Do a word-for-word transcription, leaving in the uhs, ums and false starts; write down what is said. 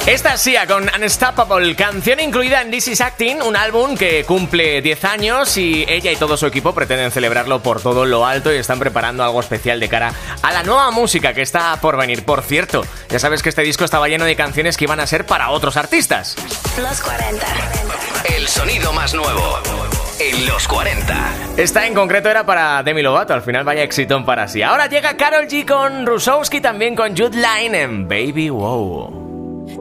Esta es Sia con Unstoppable, canción incluida en This Is Acting, un álbum que cumple diez años y ella y todo su equipo pretenden celebrarlo por todo lo alto y están preparando algo especial de cara a la nueva música que está por venir. Por cierto, ya sabes que este disco estaba lleno de canciones que iban a ser para otros artistas. Los cuarenta. El sonido más nuevo en los cuarenta. Esta en concreto era para Demi Lovato, al final vaya exitón para sí. Ahora llega Karol G con Rusowski, también con Jude Line en Baby Wow.